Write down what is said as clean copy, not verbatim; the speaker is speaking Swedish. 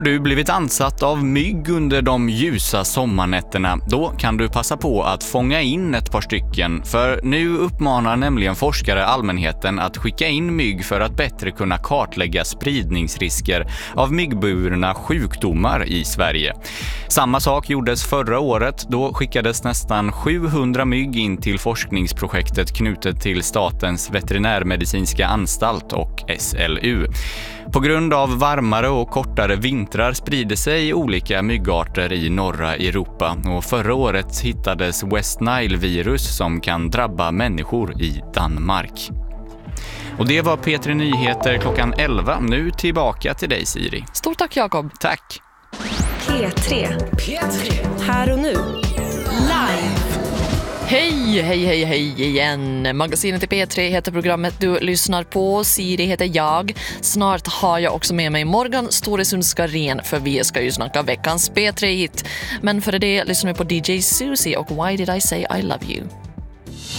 Du blivit ansatt av mygg under de ljusa sommarnätterna, då kan du passa på att fånga in ett par stycken, för nu uppmanar nämligen forskare allmänheten att skicka in mygg för att bättre kunna kartlägga spridningsrisker av myggburna sjukdomar i Sverige. Samma sak gjordes förra året, då skickades nästan 700 mygg in till forskningsprojektet knutet till Statens veterinärmedicinska anstalt och SLU. På grund av varmare och kortare vintrar sprider sig olika myggarter i norra Europa, och förra året hittades West Nile-virus som kan drabba människor i Danmark. Och det var P3 Nyheter klockan 11. Nu tillbaka till dig, Siri. Stort tack, Jakob. Tack. P3. Här och nu. Live. Hej igen. Magasinet i P3 heter programmet du lyssnar på. Siri heter jag. Snart har jag också med mig Morgan Storesundska-Ren, för vi ska ju snacka veckans P3-hit. Men för det lyssnar vi på DJ Susie och Why Did I Say I Love You?